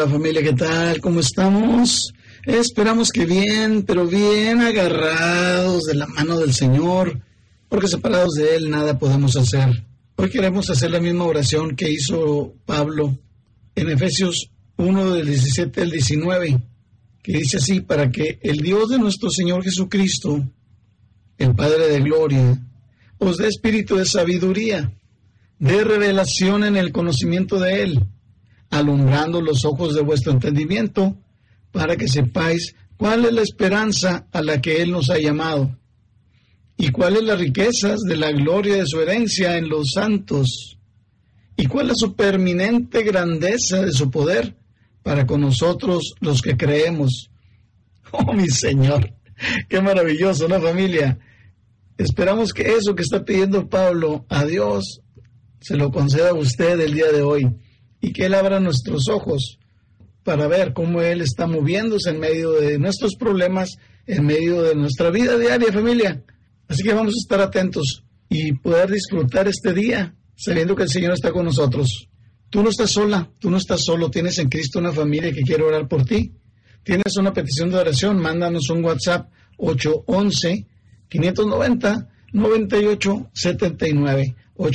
Hola familia, ¿qué tal? ¿Cómo estamos? Esperamos que bien, pero bien agarrados de la mano del Señor, porque separados de Él nada podemos hacer. Hoy queremos hacer la misma oración que hizo Pablo en Efesios 1 del 17 al 19, que dice así: para que el Dios de nuestro Señor Jesucristo, el Padre de gloria, os dé espíritu de sabiduría, de revelación en el conocimiento de Él, alumbrando los ojos de vuestro entendimiento, para que sepáis cuál es la esperanza a la que Él nos ha llamado, y cuáles las riquezas de la gloria de su herencia en los santos, y cuál la supereminente grandeza de su poder para con nosotros los que creemos. Oh, mi Señor, qué maravilloso, ¿no, familia? Esperamos que eso que está pidiendo Pablo a Dios se lo conceda a usted el día de hoy, y que Él abra nuestros ojos para ver cómo Él está moviéndose en medio de nuestros problemas, en medio de nuestra vida diaria, familia. Así que vamos a estar atentos y poder disfrutar este día, sabiendo que el Señor está con nosotros. Tú no estás sola, tú no estás solo, tienes en Cristo una familia que quiere orar por ti. Tienes una petición de oración, mándanos un WhatsApp 811-590-9879,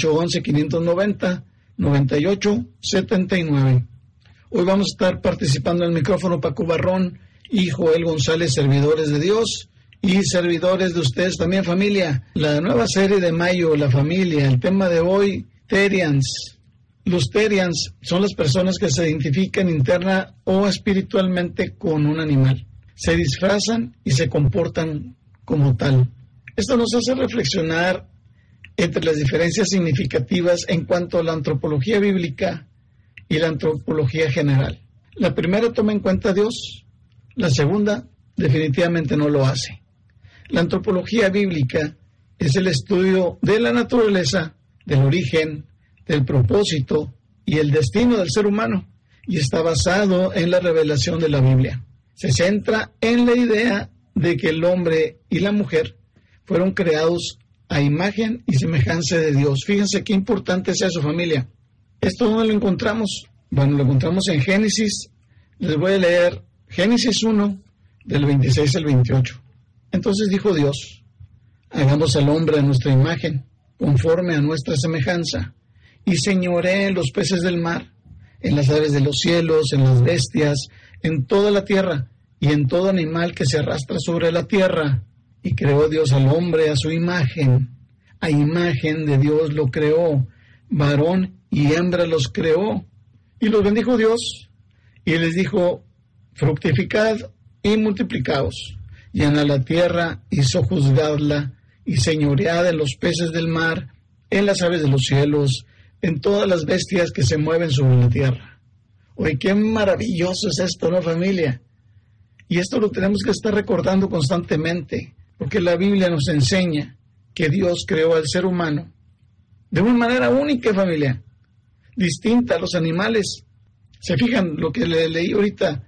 811-590-9879. Hoy vamos a estar participando en el micrófono Paco Barrón y Joel González, servidores de Dios y servidores de ustedes también, familia. La nueva serie de mayo, la familia, el tema de hoy, Therians. Los Therians son las personas que se identifican interna o espiritualmente con un animal. Se disfrazan y se comportan como tal. Esto nos hace reflexionar entre las diferencias significativas en cuanto a la antropología bíblica y la antropología general. La primera toma en cuenta a Dios, la segunda definitivamente no lo hace. La antropología bíblica es el estudio de la naturaleza, del origen, del propósito y el destino del ser humano, y está basado en la revelación de la Biblia. Se centra en la idea de que el hombre y la mujer fueron creados a imagen y semejanza de Dios. Fíjense qué importante es eso, familia. ¿Esto dónde lo encontramos? Bueno, lo encontramos en Génesis. Les voy a leer Génesis 1, del 26 al 28. Entonces dijo Dios: hagamos al hombre a nuestra imagen, conforme a nuestra semejanza, y señoree en los peces del mar, en las aves de los cielos, en las bestias, en toda la tierra, y en todo animal que se arrastra sobre la tierra. Y creó Dios al hombre a su imagen. A imagen de Dios lo creó, varón y hembra los creó. Y los bendijo Dios, y les dijo: fructificad y multiplicaos, llenad la tierra y sojuzgadla, y señoread en los peces del mar, en las aves de los cielos, en todas las bestias que se mueven sobre la tierra. Oye, qué maravilloso es esto, ¿no, familia? Y esto lo tenemos que estar recordando constantemente, porque la Biblia nos enseña que Dios creó al ser humano de una manera única, familia, distinta a los animales. ¿Se fijan lo que le leí ahorita?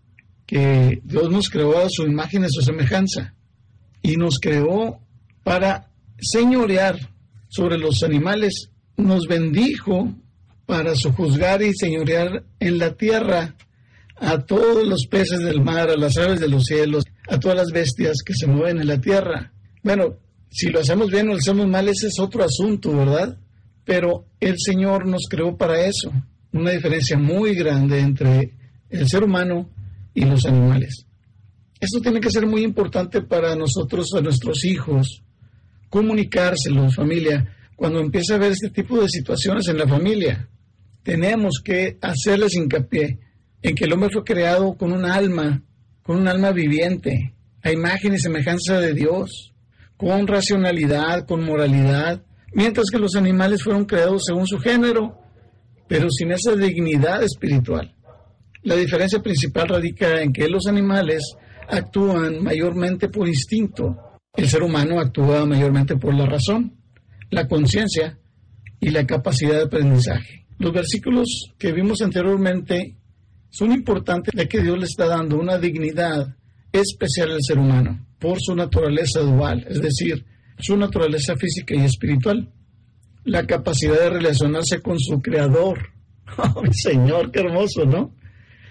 Que Dios nos creó a su imagen y a su semejanza, y nos creó para señorear sobre los animales. Nos bendijo para sojuzgar y señorear en la tierra a todos los peces del mar, a las aves de los cielos, a todas las bestias que se mueven en la tierra. Bueno, si lo hacemos bien o lo hacemos mal, ese es otro asunto, ¿verdad? Pero el Señor nos creó para eso. Una diferencia muy grande entre el ser humano y los animales. Esto tiene que ser muy importante para nosotros, a nuestros hijos, comunicárselos, familia. Cuando empieza a haber este tipo de situaciones en la familia, tenemos que hacerles hincapié en que el hombre fue creado con un alma viviente, a imagen y semejanza de Dios, con racionalidad, con moralidad, mientras que los animales fueron creados según su género, pero sin esa dignidad espiritual. La diferencia principal radica en que los animales actúan mayormente por instinto, el ser humano actúa mayormente por la razón, la conciencia y la capacidad de aprendizaje. Los versículos que vimos anteriormente son importantes, ya que Dios le está dando una dignidad especial al ser humano por su naturaleza dual, es decir, su naturaleza física y espiritual, la capacidad de relacionarse con su Creador. ¡Oh, mi Señor, qué hermoso!, ¿no?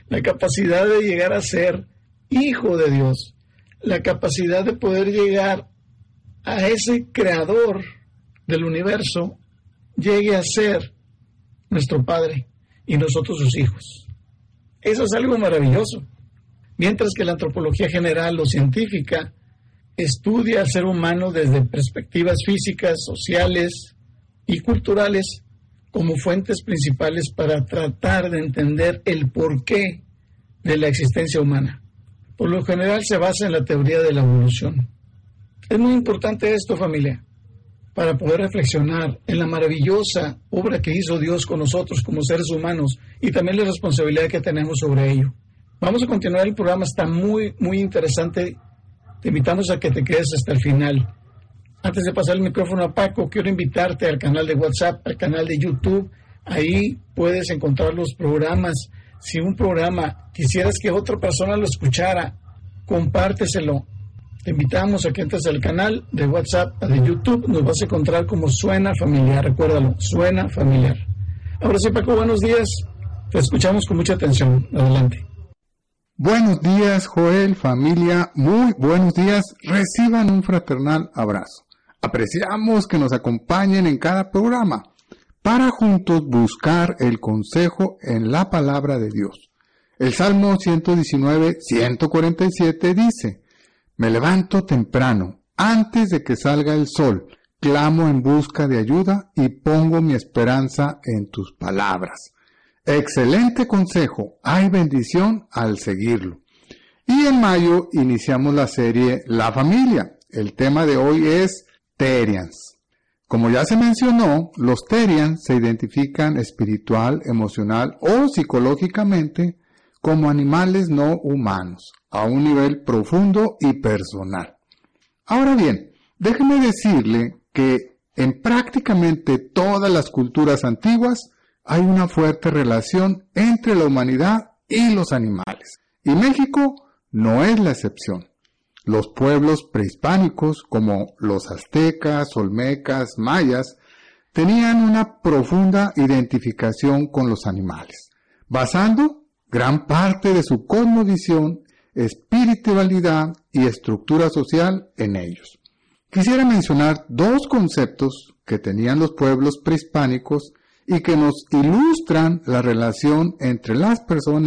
la capacidad de llegar a ser hijo de Dios, la capacidad de poder llegar a ese creador del universo, llegue a ser nuestro Padre y nosotros sus hijos. Eso es algo maravilloso. Mientras que la antropología general o científica estudia al ser humano desde perspectivas físicas, sociales y culturales como fuentes principales para tratar de entender el porqué de la existencia humana. Por lo general se basa en la teoría de la evolución. Es muy importante esto, familia, para poder reflexionar en la maravillosa obra que hizo Dios con nosotros como seres humanos y también la responsabilidad que tenemos sobre ello. Vamos a continuar el programa, está muy interesante. Te invitamos a que te quedes hasta el final. Antes de pasar el micrófono a Paco, quiero invitarte al canal de WhatsApp, al canal de YouTube. Ahí puedes encontrar los programas. Si un programa quisieras que otra persona lo escuchara, compárteselo. Te invitamos a que entres al canal de WhatsApp, de YouTube. Nos vas a encontrar como Suena Familiar. Recuérdalo, Suena Familiar. Ahora sí, Paco, buenos días. Te escuchamos con mucha atención. Adelante. Buenos días, Joel, familia, muy buenos días. Reciban un fraternal abrazo. Apreciamos que nos acompañen en cada programa para juntos buscar el consejo en la palabra de Dios. El Salmo 119, 147 dice: Me levanto temprano, antes de que salga el sol, clamo en busca de ayuda y pongo mi esperanza en tus palabras. Excelente consejo, hay bendición al seguirlo. Y en mayo iniciamos la serie La Familia. El tema de hoy es Therians. Como ya se mencionó, los Therians se identifican espiritual, emocional o psicológicamente como animales no humanos, a un nivel profundo y personal. Ahora bien, déjeme decirle que en prácticamente todas las culturas antiguas hay una fuerte relación entre la humanidad y los animales. Y México no es la excepción. Los pueblos prehispánicos, como los aztecas, olmecas, mayas, tenían una profunda identificación con los animales, basando gran parte de su cosmovisión, espiritualidad y estructura social en ellos. Quisiera mencionar dos conceptos que tenían los pueblos prehispánicos y que nos ilustran la relación entre las personas